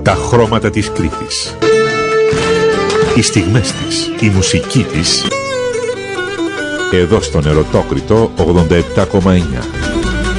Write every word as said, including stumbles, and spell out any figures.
Τα χρώματα της Κρήτης. Οι στιγμές της, η μουσική της. Εδώ στον Ερωτόκριτο ογδόντα επτά κόμμα εννιά.